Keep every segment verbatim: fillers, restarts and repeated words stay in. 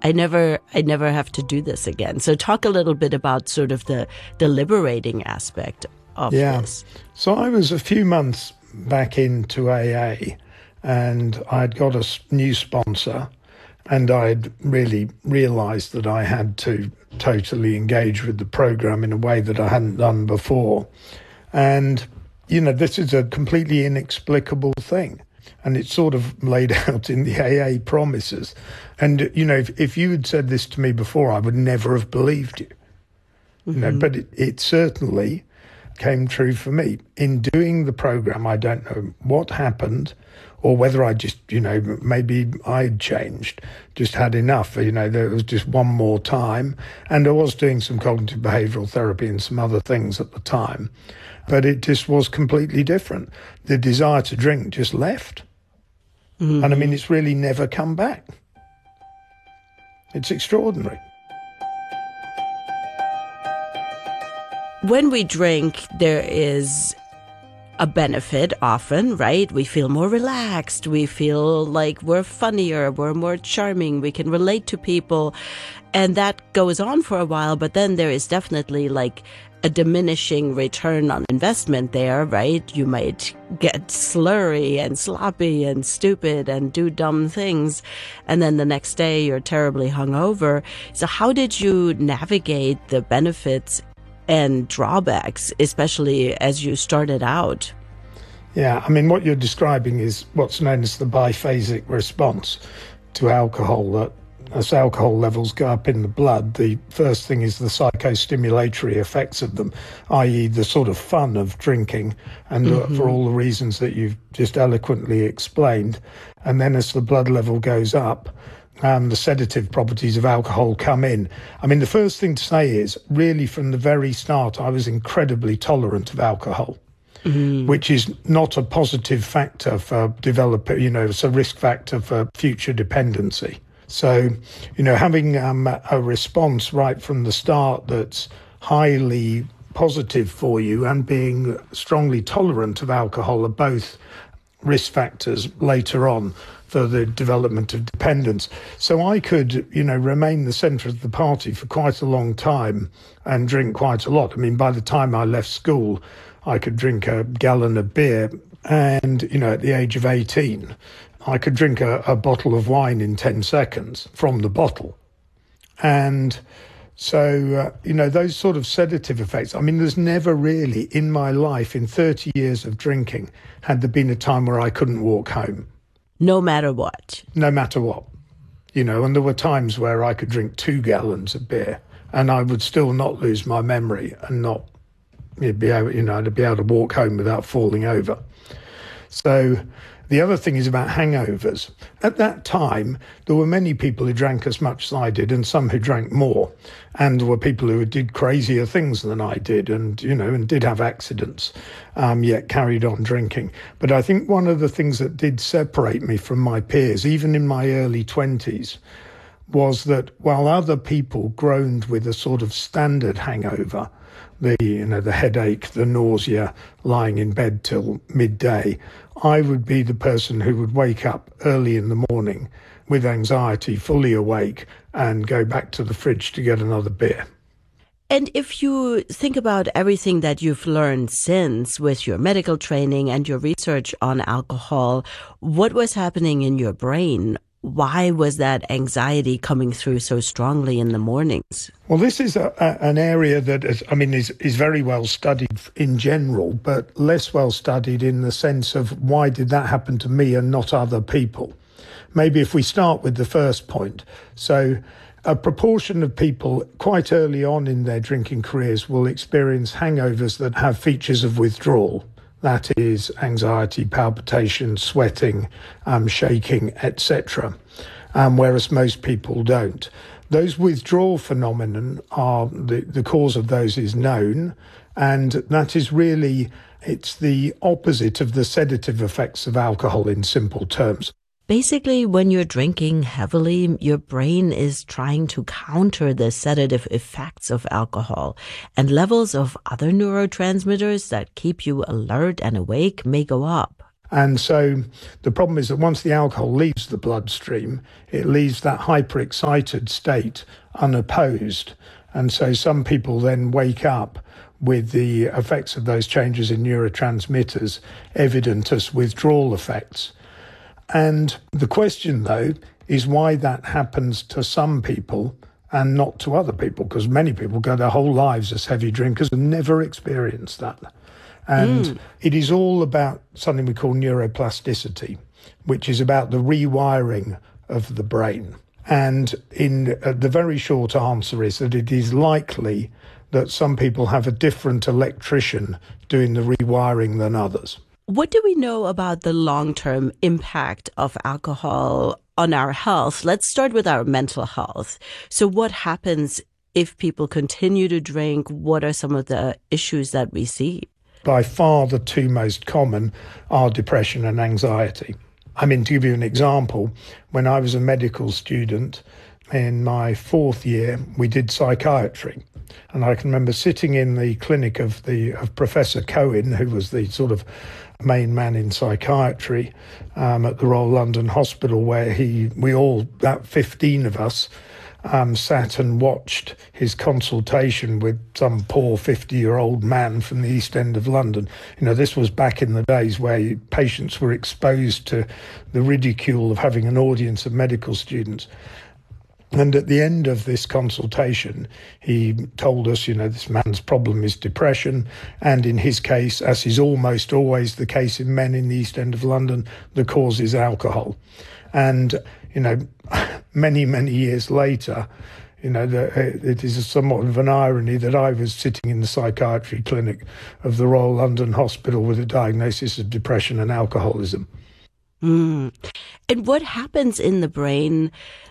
I never, I never have to do this again. So talk a little bit about sort of the, the liberating aspect of yeah. this. So I was a few months back into A A, and I'd got a new sponsor, and I'd really realised that I had to totally engage with the programme in a way that I hadn't done before. And, you know, this is a completely inexplicable thing. And it's sort of laid out in the A A promises. And, you know, if, if you had said this to me before, I would never have believed you. Mm-hmm. You know, but it, it certainly came true for me. In doing the programme, I don't know what happened, or whether I just, you know, maybe I'd changed, just had enough. You know, there was just one more time. And I was doing some cognitive behavioural therapy and some other things at the time. But it just was completely different. The desire to drink just left. Mm-hmm. And I mean, it's really never come back. It's extraordinary. When we drink, there is a benefit often, right? We feel more relaxed. We feel like we're funnier. We're more charming. We can relate to people. And that goes on for a while. But then there is definitely like a diminishing return on investment there, right? You might get slurry and sloppy and stupid and do dumb things. And then the next day you're terribly hungover. So how did you navigate the benefits and drawbacks, especially as you started out? Yeah, I mean, what you're describing is what's known as the biphasic response to alcohol. That as alcohol levels go up in the blood, the first thing is the psychostimulatory effects of them, that is the sort of fun of drinking, and mm-hmm. for all the reasons that you've just eloquently explained. And then as the blood level goes up, Um, the sedative properties of alcohol come in. I mean, the first thing to say is, really from the very start, I was incredibly tolerant of alcohol, mm. which is not a positive factor for developing, you know, it's a risk factor for future dependency. So, you know, having um, a response right from the start that's highly positive for you and being strongly tolerant of alcohol are both risk factors later on for the development of dependence. So I could, you know, remain the centre of the party for quite a long time and drink quite a lot. I mean, by the time I left school, I could drink a gallon of beer. And, you know, at the age of eighteen, I could drink a, a bottle of wine in ten seconds from the bottle. And so, uh, you know, those sort of sedative effects, I mean, there's never really in my life, in thirty years of drinking, had there been a time where I couldn't walk home. No matter what. No matter what. You know, and there were times where I could drink two gallons of beer and I would still not lose my memory and not be able, you know, to be able to walk home without falling over. So the other thing is about hangovers. At that time, there were many people who drank as much as I did and some who drank more. And there were people who did crazier things than I did and, you know, and did have accidents, um, yet carried on drinking. But I think one of the things that did separate me from my peers, even in my early twenties, was that while other people groaned with a sort of standard hangover, the, you know, the headache, the nausea, lying in bed till midday, I would be the person who would wake up early in the morning with anxiety, fully awake, and go back to the fridge to get another beer. And if you think about everything that you've learned since with your medical training and your research on alcohol, what was happening in your brain? Why was that anxiety coming through so strongly in the mornings? Well, this is a, a, an area that, is, I mean, is, is very well studied in general, but less well studied in the sense of why did that happen to me and not other people? Maybe if we start with the first point. So a proportion of people quite early on in their drinking careers will experience hangovers that have features of withdrawal. That is anxiety, palpitation, sweating, um, shaking, et cetera, um, whereas most people don't. Those withdrawal phenomenon are, the, the cause of those is known, and that is really, it's the opposite of the sedative effects of alcohol in simple terms. Basically, when you're drinking heavily, your brain is trying to counter the sedative effects of alcohol, and levels of other neurotransmitters that keep you alert and awake may go up. And so the problem is that once the alcohol leaves the bloodstream, it leaves that hyperexcited state unopposed. And so some people then wake up with the effects of those changes in neurotransmitters evident as withdrawal effects. And the question, though, is why that happens to some people and not to other people, because many people go their whole lives as heavy drinkers and never experience that. And mm. it is all about something we call neuroplasticity, which is about the rewiring of the brain. And in uh, the very short answer is that it is likely that some people have a different electrician doing the rewiring than others. What do we know about the long-term impact of alcohol on our health? Let's start with our mental health. So what happens if people continue to drink? What are some of the issues that we see? By far the two most common are depression and anxiety. I mean, to give you an example, when I was a medical student in my fourth year, we did psychiatry. And I can remember sitting in the clinic of the of Professor Cohen, who was the sort of main man in psychiatry um, at the Royal London Hospital, where he, we all, about fifteen of us, um, sat and watched his consultation with some poor fifty-year-old man from the East End of London. You know, this was back in the days where patients were exposed to the ridicule of having an audience of medical students. And at the end of this consultation, he told us, you know, this man's problem is depression. And in his case, as is almost always the case in men in the East End of London, the cause is alcohol. And, you know, many, many years later, you know, the, it is somewhat of an irony that I was sitting in the psychiatry clinic of the Royal London Hospital with a diagnosis of depression and alcoholism. Mm. And what happens in the brain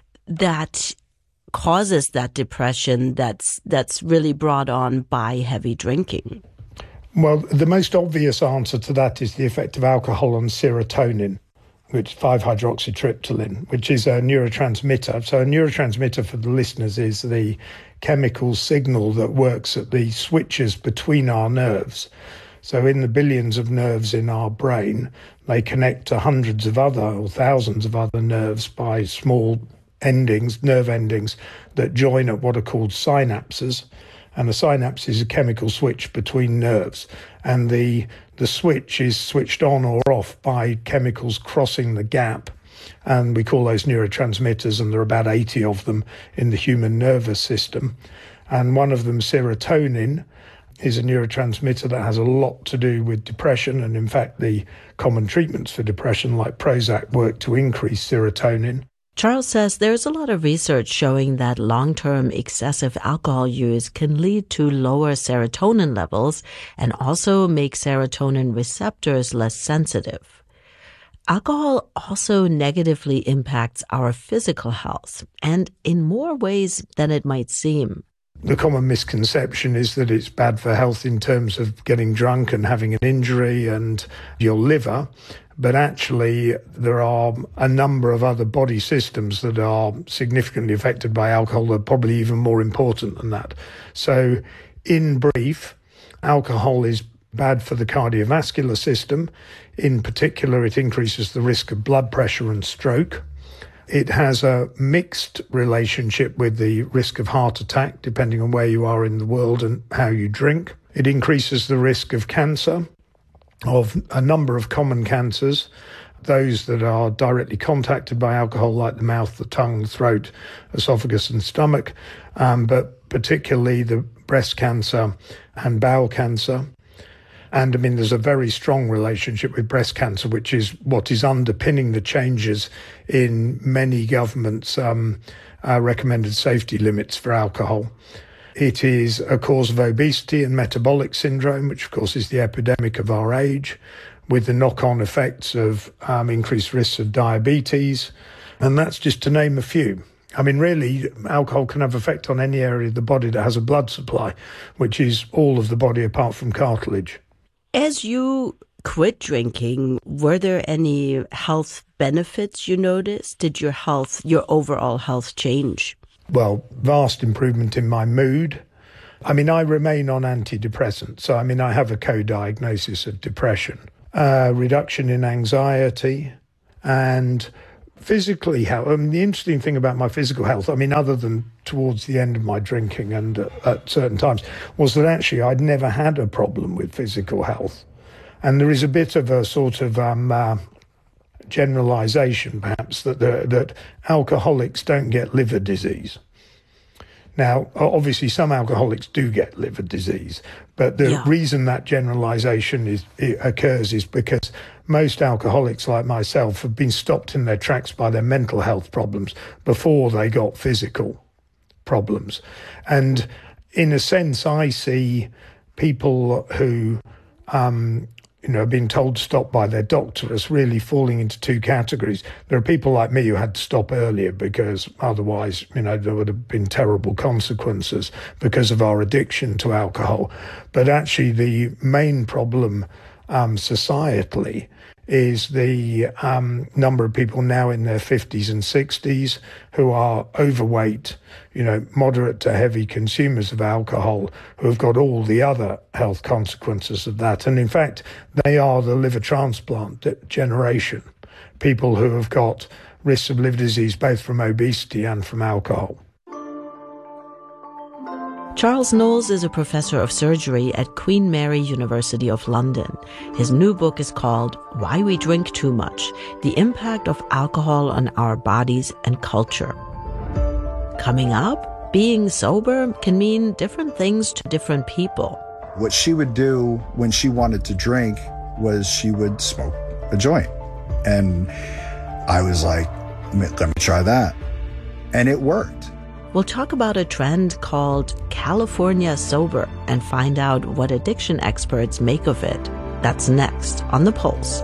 that causes that depression that's that's really brought on by heavy drinking? Well, the most obvious answer to that is the effect of alcohol on serotonin, which is five hydroxytryptamine, which is a neurotransmitter. So a neurotransmitter, for the listeners, is the chemical signal that works at the switches between our nerves. So in the billions of nerves in our brain, they connect to hundreds of other or thousands of other nerves by small endings, nerve endings that join at what are called synapses. And a synapse is a chemical switch between nerves. And the the switch is switched on or off by chemicals crossing the gap. And we call those neurotransmitters, and there are about eighty of them in the human nervous system. And one of them, serotonin, is a neurotransmitter that has a lot to do with depression. And in fact, the common treatments for depression, like Prozac, work to increase serotonin. Charles says there's a lot of research showing that long-term excessive alcohol use can lead to lower serotonin levels and also make serotonin receptors less sensitive. Alcohol also negatively impacts our physical health, and in more ways than it might seem. The common misconception is that it's bad for health in terms of getting drunk and having an injury and your liver. But actually, there are a number of other body systems that are significantly affected by alcohol that are probably even more important than that. So, in brief, alcohol is bad for the cardiovascular system. In particular, it increases the risk of blood pressure and stroke. It has a mixed relationship with the risk of heart attack, depending on where you are in the world and how you drink. It increases the risk of cancer, of a number of common cancers, those that are directly contacted by alcohol, like the mouth, the tongue, the throat, esophagus and stomach, um, but particularly the breast cancer and bowel cancer. And I mean, there's a very strong relationship with breast cancer, which is what is underpinning the changes in many governments' um, uh, recommended safety limits for alcohol. It is a cause of obesity and metabolic syndrome, which of course is the epidemic of our age, with the knock-on effects of um, increased risks of diabetes. And that's just to name a few. I mean, really, alcohol can have effect on any area of the body that has a blood supply, which is all of the body apart from cartilage. As you quit drinking, were there any health benefits you noticed? Did your health, your overall health change? Well, vast improvement in my mood. I mean, I remain on antidepressants. So, I mean, I have a co-diagnosis of depression. uh, reduction in anxiety, and physically health. I mean, the interesting thing about my physical health, I mean, other than towards the end of my drinking and uh, at certain times, was that actually I'd never had a problem with physical health. And there is a bit of a sort of um, uh, generalization, perhaps, that the, that alcoholics don't get liver disease. Now, obviously, some alcoholics do get liver disease, but the yeah. reason that generalization is, it occurs is because most alcoholics, like myself, have been stopped in their tracks by their mental health problems before they got physical problems. And in a sense, I see people who um, you know, being told to stop by their doctor as really falling into two categories. There are people like me who had to stop earlier because otherwise, you know, there would have been terrible consequences because of our addiction to alcohol. But actually the main problem um, societally is the um, number of people now in their fifties and sixties who are overweight, you know, moderate to heavy consumers of alcohol, who have got all the other health consequences of that. And in fact, they are the liver transplant generation, people who have got risks of liver disease both from obesity and from alcohol. Charles Knowles is a professor of surgery at Queen Mary University of London. His new book is called Why We Drink Too Much: The Impact of Alcohol on Our Bodies and Culture. Coming up, being sober can mean different things to different people. What she would do when she wanted to drink was she would smoke a joint. And I was like, let me try that. And it worked. We'll talk about a trend called California Sober and find out what addiction experts make of it. That's next on The Pulse.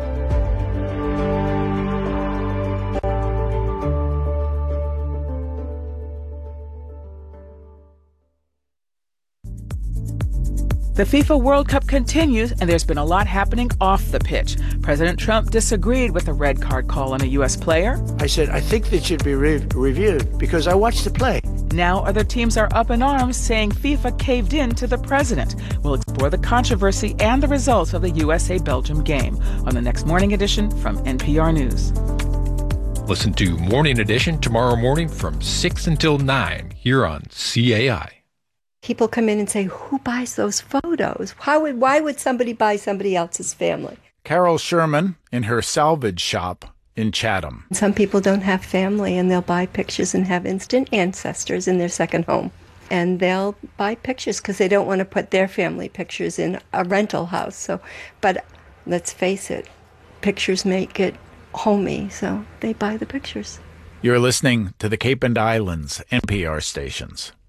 The FIFA World Cup continues, and there's been a lot happening off the pitch. President Trump disagreed with a red card call on a U S player. I said, I think that should be re- reviewed because I watched the play. Now other teams are up in arms saying FIFA caved in to the president. We'll explore the controversy and the results of the U S A-Belgium game on the next Morning Edition from N P R News. Listen to Morning Edition tomorrow morning from six until nine here on C A I. People come in and say, who buys those photos? How would, why would somebody buy somebody else's family? Carol Sherman in her salvage shop in Chatham. Some people don't have family, and they'll buy pictures and have instant ancestors in their second home. And they'll buy pictures because they don't want to put their family pictures in a rental house. So, but let's face it, pictures make it homey, so they buy the pictures. You're listening to the Cape and Islands N P R stations.